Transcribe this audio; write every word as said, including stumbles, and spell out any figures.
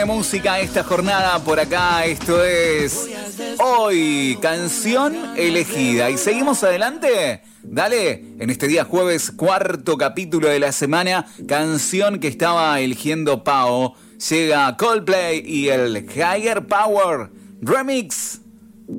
Música esta jornada por acá, esto es Hoy, canción elegida. Y seguimos adelante, dale, en este día jueves, cuarto capítulo de la semana, canción que estaba eligiendo Pau. Llega Coldplay y el Higher Power Remix.